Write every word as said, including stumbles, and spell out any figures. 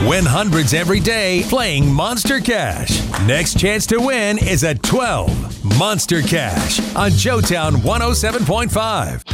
Win hundreds every day playing Monster Cash. Next chance to win is at twelve. Monster Cash on Joetown one oh seven point five.